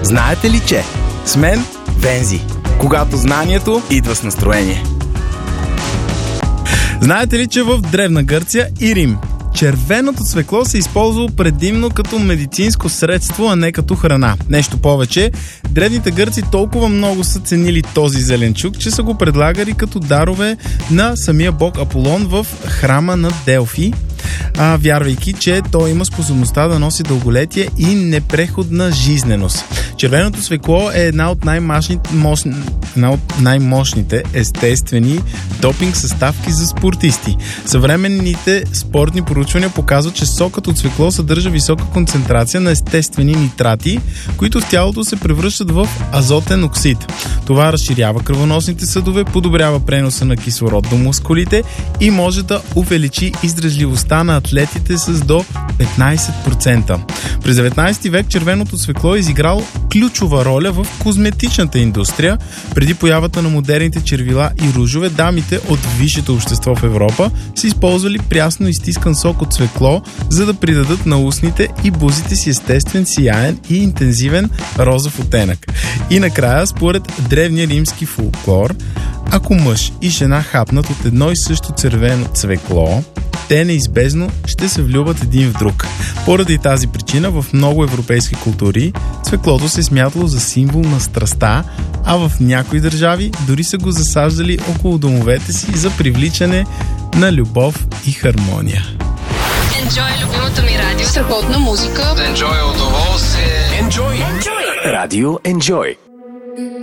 Знаете ли, че с мен Вензи, когато знанието идва с настроение. Знаете ли, че в Древна Гърция и Рим червеното цвекло се използвало предимно като медицинско средство, а не като храна? Нещо повече, древните гърци толкова много са ценили този зеленчук, че са го предлагали като дарове на самия бог Аполон в храма на Делфи, вярвайки, че той има способността да носи дълголетие и непреходна жизненост. Червеното цвекло е една от най-мощните естествени допинг съставки за спортисти. Съвременните спортни проучвания показват, че сокът от цвекло съдържа висока концентрация на естествени нитрати, които в тялото се превръщат в азотен оксид. Това разширява кръвоносните съдове, подобрява преноса на кислород до мускулите и може да увеличи издръжливостта на атлетите с до 15%. През 19 век червеното цвекло е изиграло ключова роля в козметичната индустрия. Преди появата на модерните червила и ружове, дамите от висшето общество в Европа са използвали прясно изтискан сок от цвекло, за да придадат на устните и бузите си естествен, сияен и интензивен розов оттенък. И накрая, според древния римски фолклор, ако мъж и жена хапнат от едно и също червено цвекло, те неизбежно ще се влюбят един в друг. Поради тази причина в много европейски култури цвеклото се е смятало за символ на страстта, а в някои държави дори са го засаждали около домовете си за привличане на любов и хармония. Enjoy любимото ми радио. Страхотна музика. Enjoy удоволствие. Радио Enjoy.